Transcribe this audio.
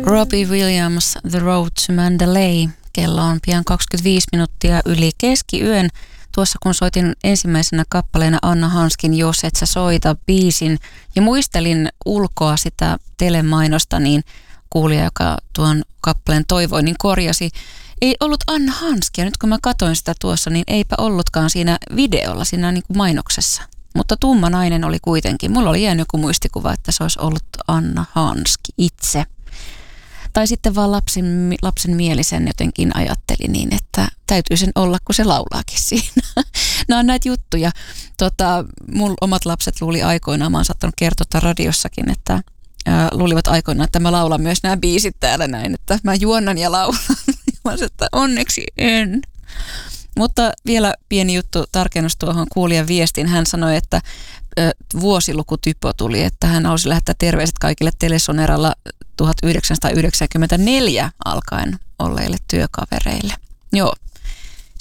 Robbie Williams, The Road to Mandalay. Kello on pian 25 minuuttia yli keskiyön. Tuossa kun soitin ensimmäisenä kappaleena Anna Hanskin Jos et sä soita biisin ja muistelin ulkoa sitä telemainosta, niin kuulija, joka tuon kappaleen toivoi, niin korjasi. Ei ollut Anna Hanskia. Nyt kun mä katsoin sitä tuossa, niin eipä ollutkaan siinä videolla, siinä niin kuin mainoksessa. Mutta tumma nainen oli kuitenkin. Mulla oli jäänyt joku muistikuva, että se olisi ollut Anna Hanski itse. Tai sitten vaan lapsen mielisen jotenkin ajatteli niin, että täytyy sen olla, kun se laulaakin siinä. Nämä on näitä juttuja. Mun omat lapset luuli aikoinaan, mä oon saattanut kertoa radiossakin, että luulivat aikoinaan, että mä laulan myös nämä biisit täällä näin, että mä juonnan ja laulan. Mä sanoin, että onneksi en. Mutta vielä pieni juttu, tarkennus tuohon kuulijan viestiin. Hän sanoi, että vuosilukutypo tuli, että hän halusi lähettää terveiset kaikille Telesoneralla 1994 alkaen olleille työkavereille. Joo,